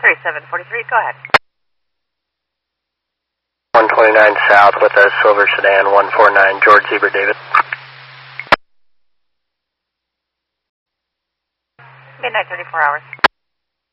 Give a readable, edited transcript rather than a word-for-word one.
3743, go ahead. 129 south with a silver sedan, 149 George Zebra David. Midnight 34 hours.